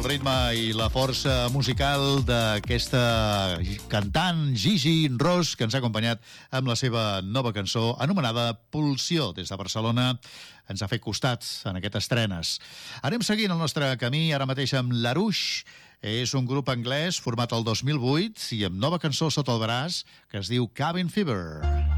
el ritme i la força musical d'aquesta cantant Gigi Ros, que ens ha acompanyat amb la seva nova cançó anomenada Pulsió. Des de Barcelona ens ha fet costat en aquestes estrenes. Anem seguint el nostre camí ara mateix amb l'Aruix. És un grup anglès format el 2008 i amb nova cançó sota el braç que es diu Cabin Fever.